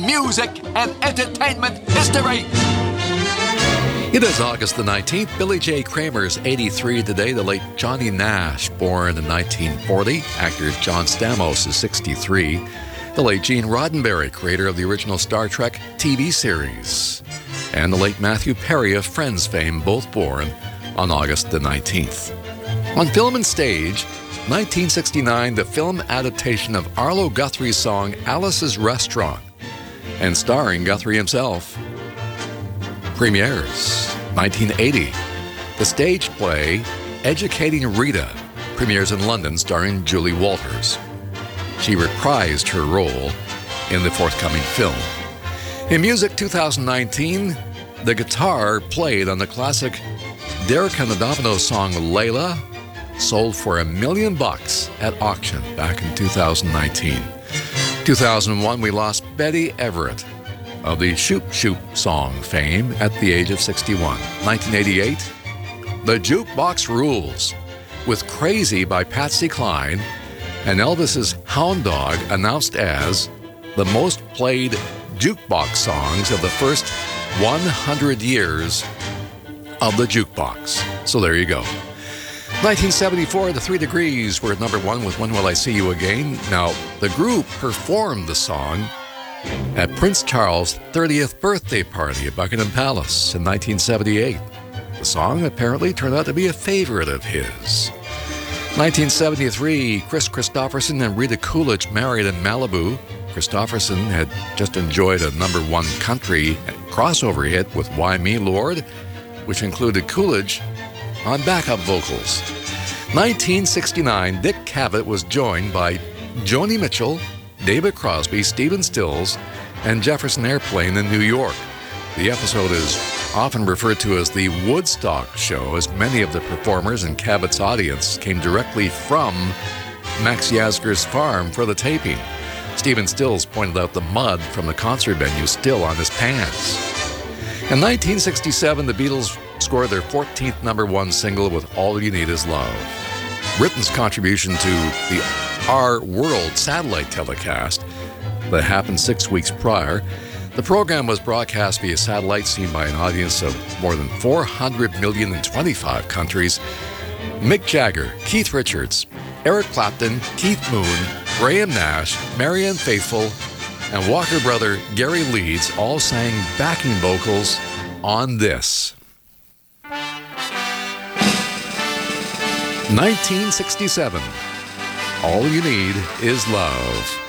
music and entertainment history. It is August the 19th. Billy J. Kramer's 83 today. The late Johnny Nash, born in 1940. Actor John Stamos is 63. The late Gene Roddenberry, creator of the original Star Trek TV series. And the late Matthew Perry of Friends fame, both born on August the 19th. On film and stage, 1969, the film adaptation of Arlo Guthrie's song Alice's Restaurant, and starring Guthrie himself, premieres. 1980, the stage play Educating Rita premieres in London, starring Julie Walters. She reprised her role in the forthcoming film. In music, 2019, the guitar played on the classic Derek and the Dominoes song Layla sold for $1 million at auction back in 2019. 2001, we lost Betty Everett of the Shoop Shoop song fame at the age of 61. 1988, The Jukebox Rules with Crazy by Patsy Cline and Elvis's Hound Dog announced as the most played jukebox songs of the first 100 years of the jukebox. So there you go. 1974, the 3 Degrees were at number 1 with When Will I See You Again. Now, the group performed the song at Prince Charles' 30th birthday party at Buckingham Palace in 1978. The song apparently turned out to be a favorite of his. 1973, Kris Kristofferson and Rita Coolidge married in Malibu. Kristofferson had just enjoyed a number 1 country crossover hit with Why Me Lord, which included Coolidge on backup vocals. 1969, Dick Cavett was joined by Joni Mitchell, David Crosby, Stephen Stills, and Jefferson Airplane in New York. The episode is often referred to as the Woodstock Show, as many of the performers and Cavett's audience came directly from Max Yasgur's farm for the taping. Stephen Stills pointed out the mud from the concert venue still on his pants. In 1967, the Beatles scored their 14th number 1 single with All You Need Is Love. Britain's contribution to the Our World satellite telecast that happened 6 weeks prior. The program was broadcast via satellite, seen by an audience of more than 400 million in 25 countries. Mick Jagger, Keith Richards, Eric Clapton, Keith Moon, Graham Nash, Marianne Faithfull, and Walker brother Gary Leeds all sang backing vocals on this. 1967, All You Need Is Love.